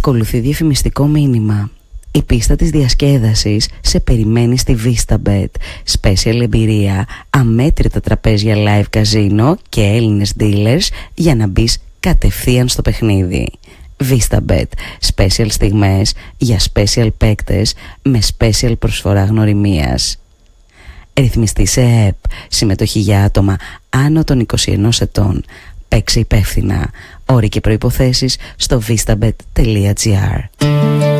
Ακολουθεί διαφημιστικό μήνυμα. Η πίστα της διασκέδασης σε περιμένει στη VistaBet. Special εμπειρία, αμέτρητα τραπέζια live καζίνο και Έλληνες dealers για να μπεις κατευθείαν στο παιχνίδι. VistaBet. Special στιγμές για special παίκτες με special προσφορά γνωριμίας. Ρυθμιστή σε ΕΕΠ. Συμμετοχή για άτομα άνω των 21 ετών. Παίξε υπεύθυνα. Όροι και προϋποθέσεις στο vistabet.gr.